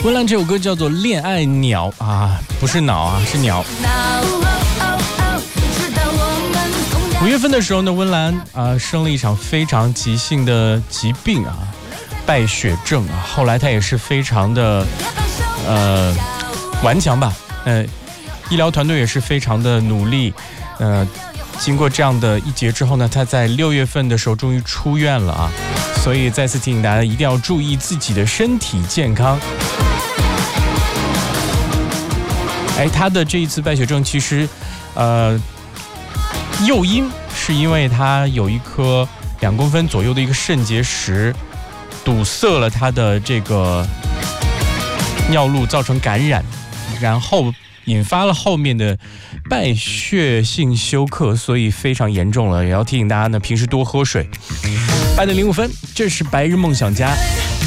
温岚这首歌叫做《恋爱鸟》啊，不是脑啊，是鸟。5月份的时候呢，温岚生了一场非常急性的疾病啊，败血症啊。后来她也是非常的顽强吧，医疗团队也是非常的努力，经过这样的一劫之后呢，她在6月份的时候终于出院了啊。所以再次提醒大家一定要注意自己的身体健康。他的这一次败血症其实诱因是因为他有一颗2公分左右的一个肾结石堵塞了他的这个尿路，造成感染，然后引发了后面的败血性休克，所以非常严重了。也要提醒大家呢，平时多喝水。8点05分，这是白日梦想家。